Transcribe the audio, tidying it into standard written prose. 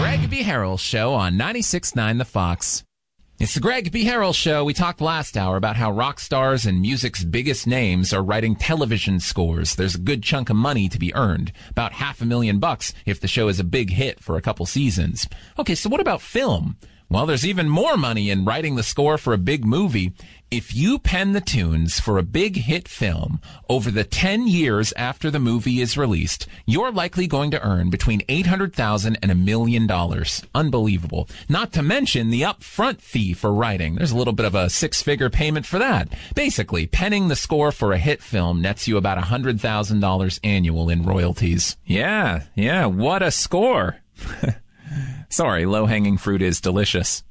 Greg B. Harrell Show on 96.9 The Fox. It's the Greg B. Harrell Show. We talked last hour about how rock stars and music's biggest names are writing television scores. There's a good chunk of money to be earned, about $500,000 if the show is a big hit for a couple seasons. Okay, so what about film? Well, there's even more money in writing the score for a big movie. If you pen the tunes for a big hit film over the 10 years after the movie is released, you're likely going to earn between $800,000 and $1 million. Unbelievable. Not to mention the upfront fee for writing. There's a little bit of a six-figure payment for that. Basically, penning the score for a hit film nets you about $100,000 annual in royalties. Yeah, what a score. Sorry, low-hanging fruit is delicious.